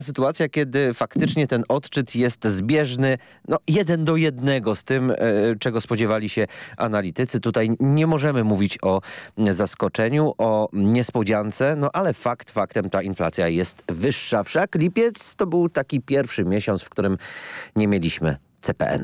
Sytuacja, kiedy faktycznie ten odczyt jest zbieżny 1:1 z tym, czego spodziewali się analitycy. Tutaj nie możemy mówić o zaskoczeniu, o niespodziance, ale faktem ta inflacja jest wyższa. Wszak lipiec to był taki pierwszy miesiąc, w którym nie mieliśmy CPN-u.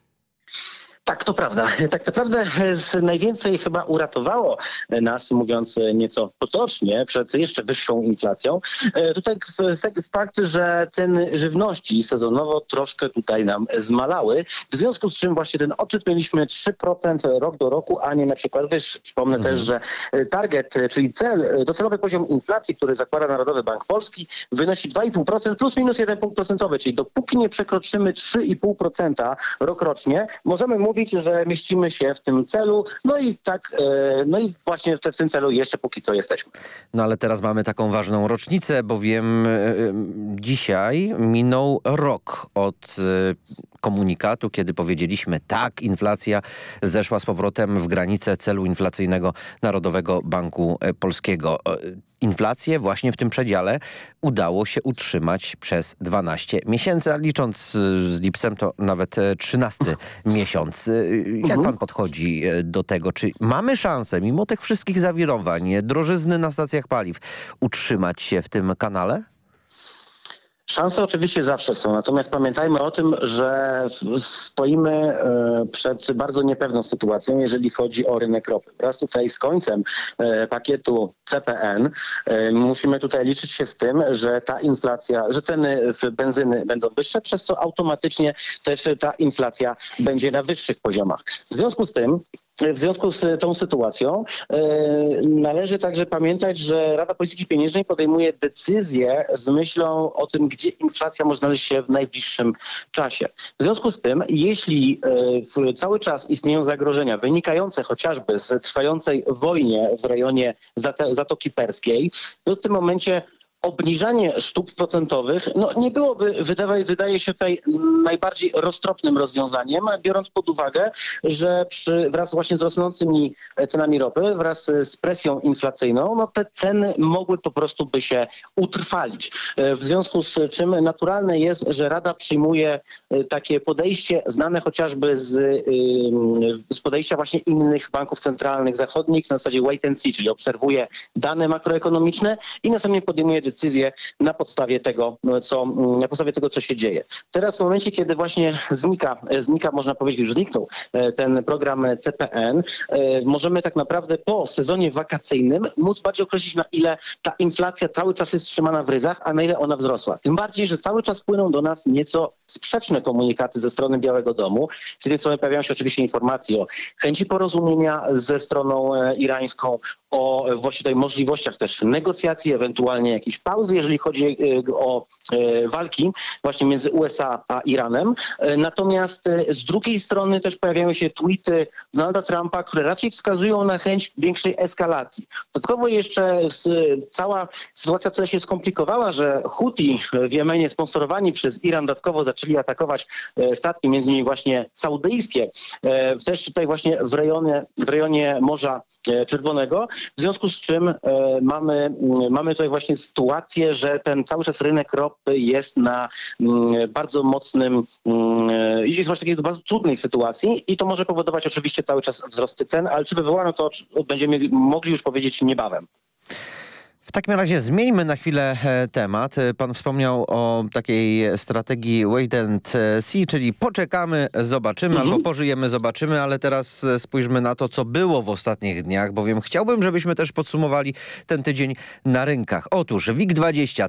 Tak, to prawda. Tak naprawdę najwięcej chyba uratowało nas, mówiąc nieco potocznie, przed jeszcze wyższą inflacją. Tutaj fakt, że ceny żywności sezonowo troszkę tutaj nam zmalały, w związku z czym właśnie ten odczyt mieliśmy 3% rok do roku, a nie na przykład wyższy. Przypomnę też, że target, czyli docelowy poziom inflacji, który zakłada Narodowy Bank Polski, wynosi 2,5% plus minus 1 punkt procentowy, czyli dopóki nie przekroczymy 3,5% rokrocznie, możemy mówić, że mieścimy się w tym celu, i właśnie w tym celu jeszcze póki co jesteśmy. Ale teraz mamy taką ważną rocznicę, bowiem dzisiaj minął rok od komunikatu, kiedy powiedzieliśmy tak, inflacja zeszła z powrotem w granice celu inflacyjnego Narodowego Banku Polskiego. Inflację właśnie w tym przedziale udało się utrzymać przez 12 miesięcy, a licząc z lipcem to nawet 13 miesiąc. Jak pan podchodzi do tego? Czy mamy szansę, mimo tych wszystkich zawirowań, drożyzny na stacjach paliw, utrzymać się w tym kanale? Szanse oczywiście zawsze są, natomiast pamiętajmy o tym, że stoimy przed bardzo niepewną sytuacją, jeżeli chodzi o rynek ropy. Wraz tutaj z końcem pakietu CPN musimy tutaj liczyć się z tym, że ta inflacja, że ceny benzyny będą wyższe, przez co automatycznie też ta inflacja będzie na wyższych poziomach. W związku z tą sytuacją należy także pamiętać, że Rada Polityki Pieniężnej podejmuje decyzje z myślą o tym, gdzie inflacja może znaleźć się w najbliższym czasie. W związku z tym, jeśli cały czas istnieją zagrożenia wynikające chociażby z trwającej wojny w rejonie Zatoki Perskiej, to w tym momencie obniżanie stóp procentowych nie byłoby, wydaje się tutaj najbardziej roztropnym rozwiązaniem, biorąc pod uwagę, że wraz właśnie z rosnącymi cenami ropy, wraz z presją inflacyjną, te ceny mogły po prostu by się utrwalić. W związku z czym naturalne jest, że Rada przyjmuje takie podejście znane chociażby z podejścia właśnie innych banków centralnych zachodnich na zasadzie wait and see, czyli obserwuje dane makroekonomiczne i następnie podejmuje decyzje na podstawie tego, co się dzieje. Teraz w momencie, kiedy właśnie znika, można powiedzieć, już zniknął ten program CPN, możemy tak naprawdę po sezonie wakacyjnym móc bardziej określić, na ile ta inflacja cały czas jest trzymana w ryzach, a na ile ona wzrosła. Tym bardziej, że cały czas płyną do nas nieco sprzeczne komunikaty ze strony Białego Domu. Z jednej strony pojawiają się oczywiście informacje o chęci porozumienia ze stroną irańską, o właśnie tutaj możliwościach też negocjacji, ewentualnie jakiejś pauzy, jeżeli chodzi o walki właśnie między USA a Iranem. Natomiast z drugiej strony też pojawiają się tweety Donalda Trumpa, które raczej wskazują na chęć większej eskalacji. Dodatkowo jeszcze cała sytuacja tutaj się skomplikowała, że Huti w Jemenie sponsorowani przez Iran dodatkowo zaczęli atakować statki, między innymi właśnie saudyjskie, też tutaj właśnie w rejonie Morza Czerwonego. W związku z czym mamy tutaj właśnie sytuację, że ten cały czas rynek ropy jest na bardzo mocnym, jest właśnie takiej bardzo trudnej sytuacji i to może powodować oczywiście cały czas wzrosty cen, ale czy wywołano to, będziemy mogli już powiedzieć niebawem. W takim razie zmieńmy na chwilę temat. Pan wspomniał o takiej strategii wait and see, czyli poczekamy, zobaczymy, albo pożyjemy, zobaczymy, ale teraz spójrzmy na to, co było w ostatnich dniach, bowiem chciałbym, żebyśmy też podsumowali ten tydzień na rynkach. Otóż WIG20,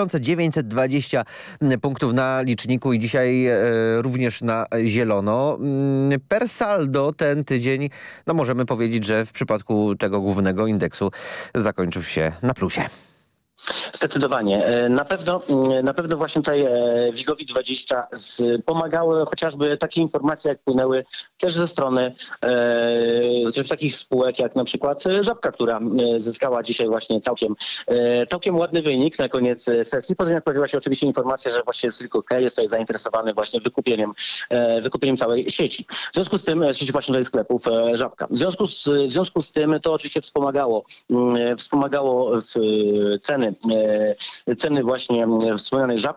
3920 punktów na liczniku i dzisiaj również na zielono. Per saldo ten tydzień, możemy powiedzieć, że w przypadku tego głównego indeksu zakończył się na plusie. Zdecydowanie. Na pewno właśnie tutaj WIG-owi 20 pomagały chociażby takie informacje, jak płynęły też ze strony takich spółek jak na przykład Żabka, która zyskała dzisiaj właśnie całkiem ładny wynik na koniec sesji. Poza tym pojawiła się oczywiście informacja, że właśnie Circle K jest tutaj zainteresowany właśnie wykupieniem całej sieci. W związku z tym sieci właśnie tutaj sklepów Żabka. W związku z tym to oczywiście wspomagało ceny ceny właśnie wspomnianej żabki